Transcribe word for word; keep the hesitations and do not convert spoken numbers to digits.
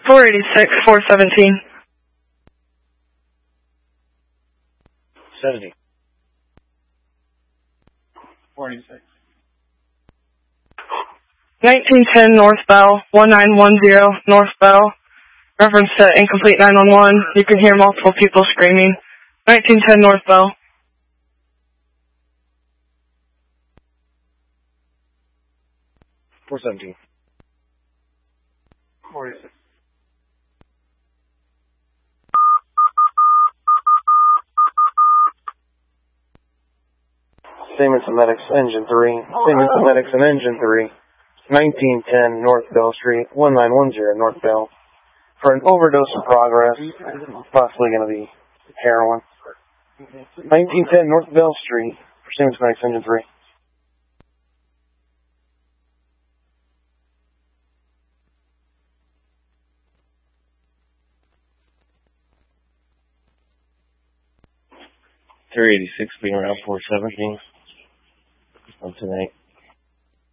four eighty-six, four seventeen. seventy. four eighty-six. nineteen ten North Bell, one nine one zero North Bell. Reference to incomplete nine one one. You can hear multiple people screaming. nineteen ten North Bell. four seventeen. four eighty-six. Siemens Medics, Engine three. Siemens Medics and Engine three. nineteen ten North Bell Street, one nine one zero North Bell. For an overdose in progress, possibly going to be heroin. nineteen ten North Bell Street for Siemens Medics, Engine three. three eighty-six being around four seventeen. On tonight.